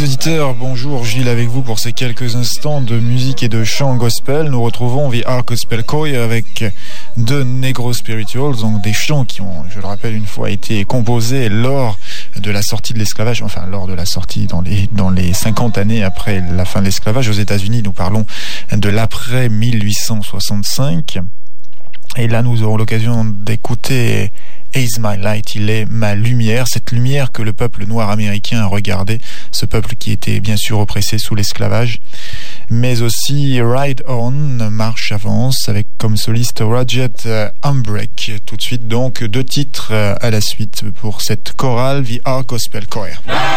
auditeurs, bonjour, Gilles avec vous pour ces quelques instants de musique et de chant gospel. Nous retrouvons The Art Gospel Choir avec deux Negro Spirituals, donc des chants qui ont, je le rappelle une fois, été composés lors de la sortie de l'esclavage, enfin lors de la sortie dans les 50 années après la fin de l'esclavage aux États-Unis. Nous parlons de l'après 1865. Et là, nous aurons l'occasion d'écouter Is My Light, il est ma lumière, cette lumière que le peuple noir américain a regardé, ce peuple qui était bien sûr oppressé sous l'esclavage, mais aussi Ride On, marche avance, avec comme soliste Roger Humbrick. Tout de suite donc, deux titres à la suite pour cette chorale The Art Gospel Choir.